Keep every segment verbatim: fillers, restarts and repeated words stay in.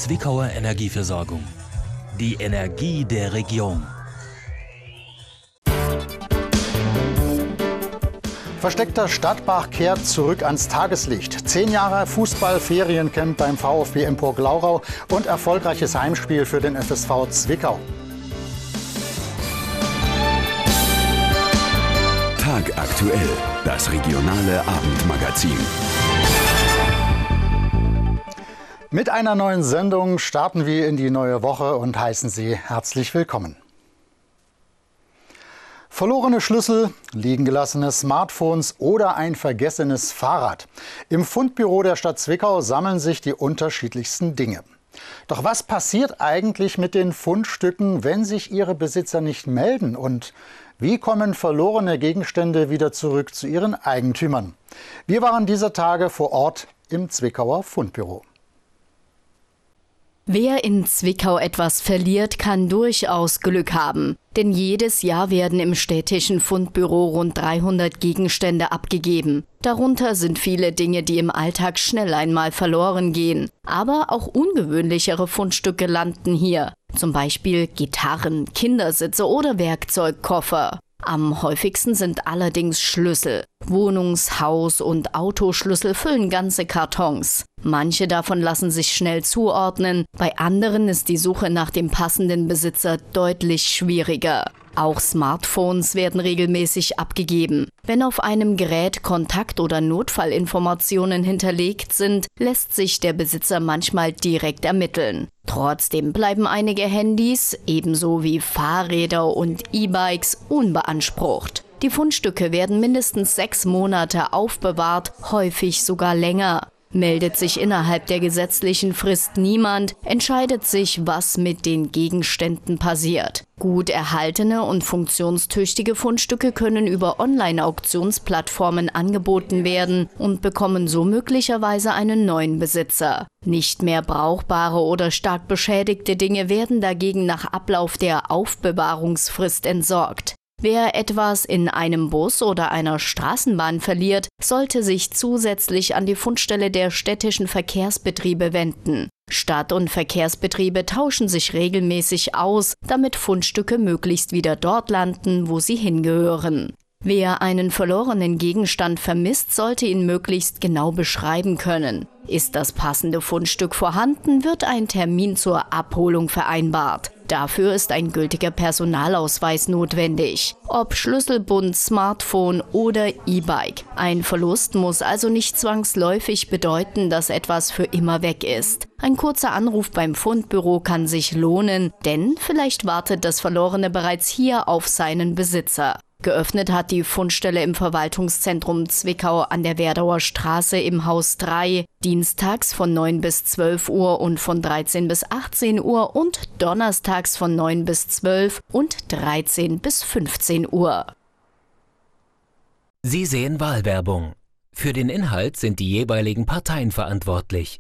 Zwickauer Energieversorgung. Die Energie der Region. Versteckter Stadtbach kehrt zurück ans Tageslicht. Zehn Jahre Fußball-Feriencamp beim VfB Empor-Glaurau und erfolgreiches Heimspiel für den F S V Zwickau. Tagaktuell, das regionale Abendmagazin. Mit einer neuen Sendung starten wir in die neue Woche und heißen Sie herzlich willkommen. Verlorene Schlüssel, liegen gelassene Smartphones oder ein vergessenes Fahrrad. Im Fundbüro der Stadt Zwickau sammeln sich die unterschiedlichsten Dinge. Doch was passiert eigentlich mit den Fundstücken, wenn sich ihre Besitzer nicht melden? Und wie kommen verlorene Gegenstände wieder zurück zu ihren Eigentümern? Wir waren dieser Tage vor Ort im Zwickauer Fundbüro. Wer in Zwickau etwas verliert, kann durchaus Glück haben. Denn jedes Jahr werden im städtischen Fundbüro rund dreihundert Gegenstände abgegeben. Darunter sind viele Dinge, die im Alltag schnell einmal verloren gehen. Aber auch ungewöhnlichere Fundstücke landen hier. Zum Beispiel Gitarren, Kindersitze oder Werkzeugkoffer. Am häufigsten sind allerdings Schlüssel. Wohnungs-, Haus- und Autoschlüssel füllen ganze Kartons. Manche davon lassen sich schnell zuordnen, bei anderen ist die Suche nach dem passenden Besitzer deutlich schwieriger. Auch Smartphones werden regelmäßig abgegeben. Wenn auf einem Gerät Kontakt- oder Notfallinformationen hinterlegt sind, lässt sich der Besitzer manchmal direkt ermitteln. Trotzdem bleiben einige Handys, ebenso wie Fahrräder und E-Bikes, unbeansprucht. Die Fundstücke werden mindestens sechs Monate aufbewahrt, häufig sogar länger. Meldet sich innerhalb der gesetzlichen Frist niemand, entscheidet sich, was mit den Gegenständen passiert. Gut erhaltene und funktionstüchtige Fundstücke können über Online-Auktionsplattformen angeboten werden und bekommen so möglicherweise einen neuen Besitzer. Nicht mehr brauchbare oder stark beschädigte Dinge werden dagegen nach Ablauf der Aufbewahrungsfrist entsorgt. Wer etwas in einem Bus oder einer Straßenbahn verliert, sollte sich zusätzlich an die Fundstelle der städtischen Verkehrsbetriebe wenden. Stadt- und Verkehrsbetriebe tauschen sich regelmäßig aus, damit Fundstücke möglichst wieder dort landen, wo sie hingehören. Wer einen verlorenen Gegenstand vermisst, sollte ihn möglichst genau beschreiben können. Ist das passende Fundstück vorhanden, wird ein Termin zur Abholung vereinbart. Dafür ist ein gültiger Personalausweis notwendig. Ob Schlüsselbund, Smartphone oder E-Bike. Ein Verlust muss also nicht zwangsläufig bedeuten, dass etwas für immer weg ist. Ein kurzer Anruf beim Fundbüro kann sich lohnen, denn vielleicht wartet das Verlorene bereits hier auf seinen Besitzer. Geöffnet hat die Fundstelle im Verwaltungszentrum Zwickau an der Werdauer Straße im Haus drei, dienstags von neun bis zwölf Uhr und von dreizehn bis achtzehn Uhr und donnerstags von neun bis zwölf und dreizehn bis fünfzehn Uhr. Sie sehen Wahlwerbung. Für den Inhalt sind die jeweiligen Parteien verantwortlich.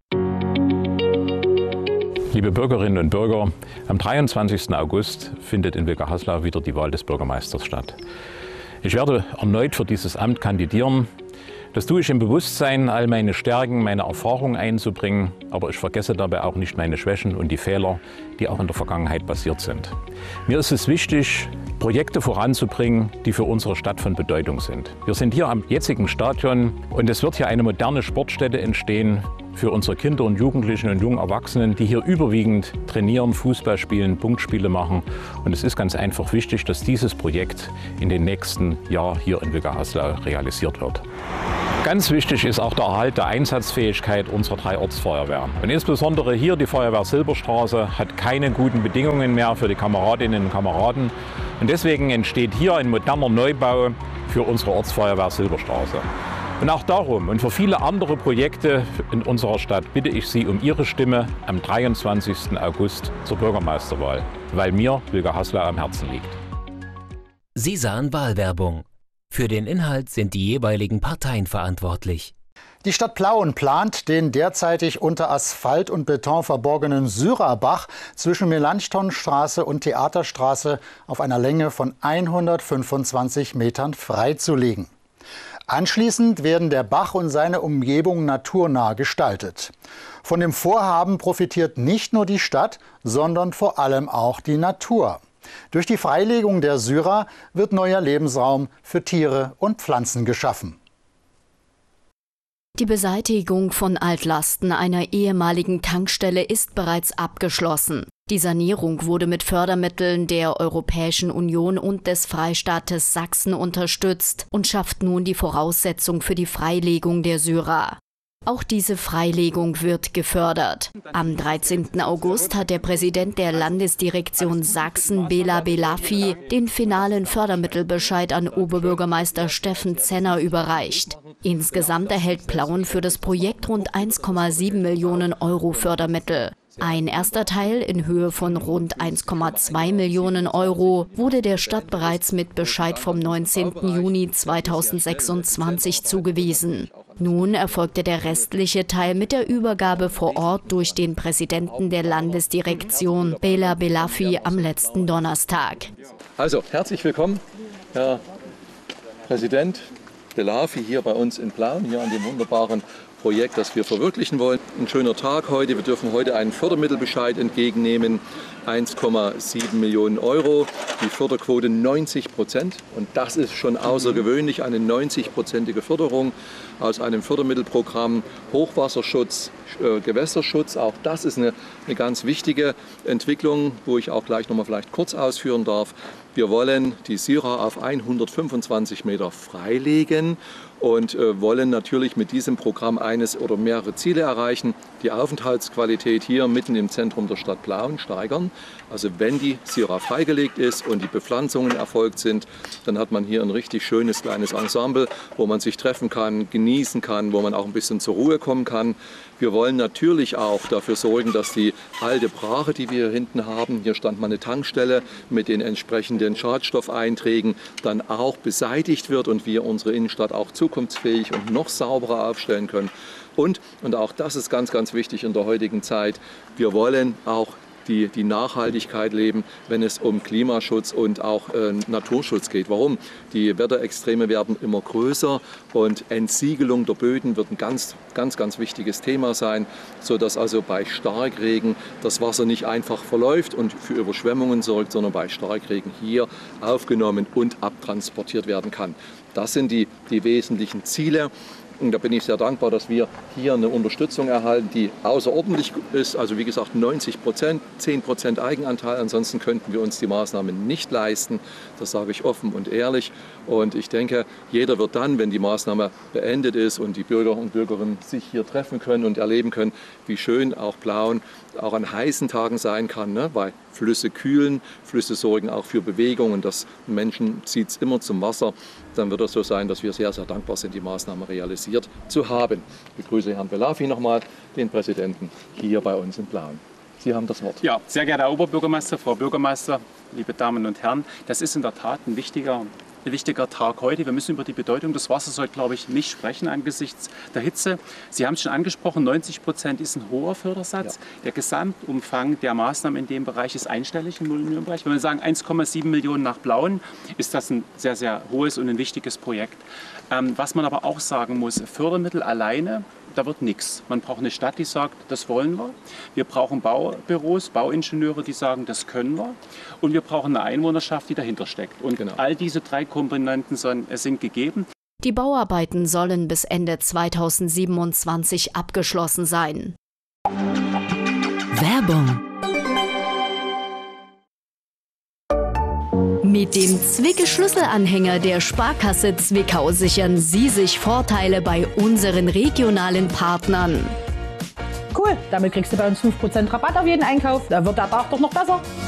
Liebe Bürgerinnen und Bürger, am dreiundzwanzigsten August findet in Wilgerhaslau wieder die Wahl des Bürgermeisters statt. Ich werde erneut für dieses Amt kandidieren. Das tue ich im Bewusstsein, all meine Stärken, meine Erfahrungen einzubringen, aber ich vergesse dabei auch nicht meine Schwächen und die Fehler, die auch in der Vergangenheit passiert sind. Mir ist es wichtig, Projekte voranzubringen, die für unsere Stadt von Bedeutung sind. Wir sind hier am jetzigen Stadion und es wird hier eine moderne Sportstätte entstehen für unsere Kinder und Jugendlichen und jungen Erwachsenen, die hier überwiegend trainieren, Fußball spielen, Punktspiele machen. Und es ist ganz einfach wichtig, dass dieses Projekt in den nächsten Jahren hier in Wilgerhaslau realisiert wird. Ganz wichtig ist auch der Erhalt der Einsatzfähigkeit unserer drei Ortsfeuerwehren. Und insbesondere hier die Feuerwehr Silberstraße hat keine guten Bedingungen mehr für die Kameradinnen und Kameraden. Und deswegen entsteht hier ein moderner Neubau für unsere Ortsfeuerwehr Silberstraße. Und auch darum und für viele andere Projekte in unserer Stadt bitte ich Sie um Ihre Stimme am dreiundzwanzigsten August zur Bürgermeisterwahl, weil mir Wilgerhaslau am Herzen liegt. Sie sahen Wahlwerbung. Für den Inhalt sind die jeweiligen Parteien verantwortlich. Die Stadt Plauen plant, den derzeitig unter Asphalt und Beton verborgenen Syrerbach zwischen Melanchthonstraße und Theaterstraße auf einer Länge von hundertfünfundzwanzig Metern freizulegen. Anschließend werden der Bach und seine Umgebung naturnah gestaltet. Von dem Vorhaben profitiert nicht nur die Stadt, sondern vor allem auch die Natur. Durch die Freilegung der Syrer wird neuer Lebensraum für Tiere und Pflanzen geschaffen. Die Beseitigung von Altlasten einer ehemaligen Tankstelle ist bereits abgeschlossen. Die Sanierung wurde mit Fördermitteln der Europäischen Union und des Freistaates Sachsen unterstützt und schafft nun die Voraussetzung für die Freilegung der Syrer. Auch diese Freilegung wird gefördert. Am dreizehnten August hat der Präsident der Landesdirektion Sachsen, Bela Belafi, den finalen Fördermittelbescheid an Oberbürgermeister Steffen Zenner überreicht. Insgesamt erhält Plauen für das Projekt rund eins Komma sieben Millionen Euro Fördermittel. Ein erster Teil in Höhe von rund eins Komma zwei Millionen Euro wurde der Stadt bereits mit Bescheid vom neunzehnten Juni zweitausendsechsundzwanzig zugewiesen. Nun erfolgte der restliche Teil mit der Übergabe vor Ort durch den Präsidenten der Landesdirektion, Bela Belafi, am letzten Donnerstag. Also, herzlich willkommen, Herr Präsident Belafi, hier bei uns in Plauen, hier an dem wunderbaren Projekt, das wir verwirklichen wollen. Ein schöner Tag heute. Wir dürfen heute einen Fördermittelbescheid entgegennehmen. eins Komma sieben Millionen Euro. Die Förderquote neunzig Prozent. Und das ist schon außergewöhnlich, eine neunzig-prozentige Förderung aus einem Fördermittelprogramm. Hochwasserschutz, äh, Gewässerschutz. Auch das ist eine, eine ganz wichtige Entwicklung, wo ich auch gleich noch mal vielleicht kurz ausführen darf. Wir wollen die Syrer auf hundertfünfundzwanzig Meter freilegen und äh, wollen natürlich mit diesem Programm eines oder mehrere Ziele erreichen. Die Aufenthaltsqualität hier mitten im Zentrum der Stadt Plauen steigern. Also wenn die Syrer freigelegt ist und die Bepflanzungen erfolgt sind, dann hat man hier ein richtig schönes kleines Ensemble, wo man sich treffen kann, genießen kann, wo man auch ein bisschen zur Ruhe kommen kann. Wir wollen natürlich auch dafür sorgen, dass die alte Brache, die wir hier hinten haben, hier stand mal eine Tankstelle mit den entsprechenden Schadstoffeinträgen, dann auch beseitigt wird und wir unsere Innenstadt auch zukunftsfähig und noch sauberer aufstellen können. Und, und auch das ist ganz, ganz wichtig in der heutigen Zeit, wir wollen auch Die, die Nachhaltigkeit leben, wenn es um Klimaschutz und auch äh, Naturschutz geht. Warum? Die Wetterextreme werden immer größer und Entsiegelung der Böden wird ein ganz, ganz, ganz wichtiges Thema sein, sodass also bei Starkregen das Wasser nicht einfach verläuft und für Überschwemmungen sorgt, sondern bei Starkregen hier aufgenommen und abtransportiert werden kann. Das sind die, die wesentlichen Ziele. Und da bin ich sehr dankbar, dass wir hier eine Unterstützung erhalten, die außerordentlich ist. Also wie gesagt neunzig Prozent, zehn Prozent Eigenanteil. Ansonsten könnten wir uns die Maßnahmen nicht leisten. Das sage ich offen und ehrlich. Und ich denke, jeder wird dann, wenn die Maßnahme beendet ist und die Bürger und Bürgerinnen sich hier treffen können und erleben können, wie schön auch Plauen auch an heißen Tagen sein kann, ne? Weil Flüsse kühlen, Flüsse sorgen auch für Bewegung und das Menschen zieht es immer zum Wasser. Dann wird es so sein, dass wir sehr, sehr dankbar sind, die Maßnahme realisiert zu haben. Ich begrüße Herrn Belafi nochmal, den Präsidenten hier bei uns in Plauen. Sie haben das Wort. Ja, sehr geehrter Herr Oberbürgermeister, Frau Bürgermeister, liebe Damen und Herren, das ist in der Tat ein wichtiger, ein wichtiger Tag heute. Wir müssen über die Bedeutung des Wassers heute, glaube ich, nicht sprechen angesichts der Hitze. Sie haben es schon angesprochen, neunzig Prozent ist ein hoher Fördersatz. Ja. Der Gesamtumfang der Maßnahmen in dem Bereich ist einstellig im Null-Millionen-Bereich. Wenn wir sagen eins Komma sieben Millionen nach Plauen, ist das ein sehr, sehr hohes und ein wichtiges Projekt. Ähm, was man aber auch sagen muss, Fördermittel alleine, da wird nichts. Man braucht eine Stadt, die sagt, das wollen wir. Wir brauchen Baubüros, Bauingenieure, die sagen, das können wir. Und wir brauchen eine Einwohnerschaft, die dahinter steckt. Und genau. All diese drei Komponenten sind gegeben. Die Bauarbeiten sollen bis Ende zweitausendsiebenundzwanzig abgeschlossen sein. Werbung. Mit dem Zwicke-Schlüsselanhänger der Sparkasse Zwickau sichern Sie sich Vorteile bei unseren regionalen Partnern. Cool, damit kriegst du bei uns fünf Prozent Rabatt auf jeden Einkauf. Da wird der Tag doch noch besser.